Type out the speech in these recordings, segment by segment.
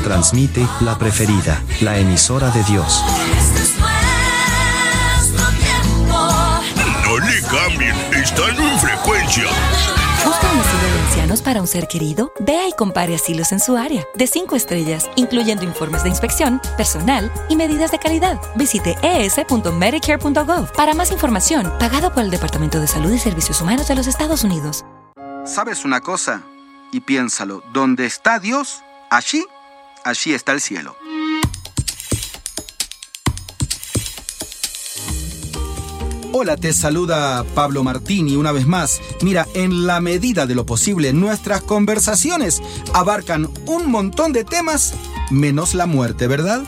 Transmite La Preferida, la emisora de Dios. No le cambien, están en frecuencia. ¿Busca un asilo de ancianos para un ser querido? Vea y compare asilos en su área, de 5 estrellas, incluyendo informes de inspección, personal y medidas de calidad. Visite es.medicare.gov para más información, pagado por el Departamento de Salud y Servicios Humanos de los Estados Unidos. ¿Sabes una cosa? Y piénsalo, donde está Dios, allí está el cielo. Hola, te saluda Pablo Martini una vez más. Mira, en la medida de lo posible, nuestras conversaciones abarcan un montón de temas, menos la muerte, ¿verdad?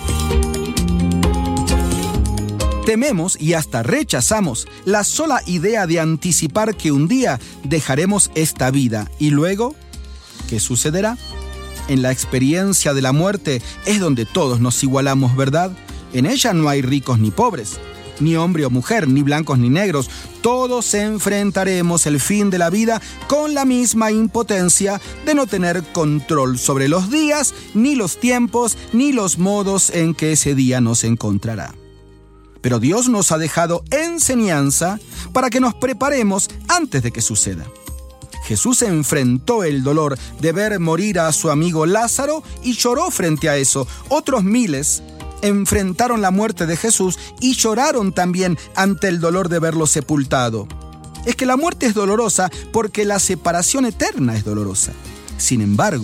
Tememos y hasta rechazamos la sola idea de anticipar que un día dejaremos esta vida. ¿Y luego qué sucederá? En la experiencia de la muerte es donde todos nos igualamos, ¿verdad? En ella no hay ricos ni pobres, ni hombre o mujer, ni blancos ni negros. Todos enfrentaremos el fin de la vida con la misma impotencia de no tener control sobre los días, ni los tiempos, ni los modos en que ese día nos encontrará. Pero Dios nos ha dejado enseñanza para que nos preparemos antes de que suceda. Jesús enfrentó el dolor de ver morir a su amigo Lázaro y lloró frente a eso. Otros miles enfrentaron la muerte de Jesús y lloraron también ante el dolor de verlo sepultado. Es que la muerte es dolorosa porque la separación eterna es dolorosa. Sin embargo,